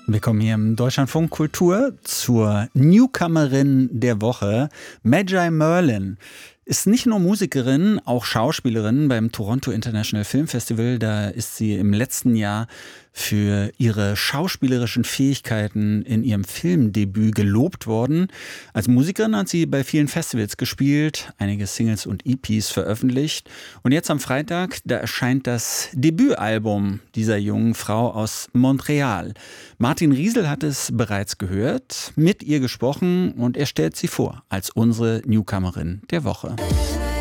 Willkommen hier im Deutschlandfunk Kultur zur Newcomerin der Woche. Magi Merlin ist nicht nur Musikerin, auch Schauspielerin beim Toronto International Film Festival. Da ist sie im letzten Jahr für ihre schauspielerischen Fähigkeiten in ihrem Filmdebüt gelobt worden. Als Musikerin hat sie bei vielen Festivals gespielt, einige Singles und EPs veröffentlicht. Und jetzt am Freitag, da erscheint das Debütalbum dieser jungen Frau aus Montreal. Martin Riesel hat es bereits gehört, mit ihr gesprochen und er stellt sie vor als unsere Newcomerin der Woche.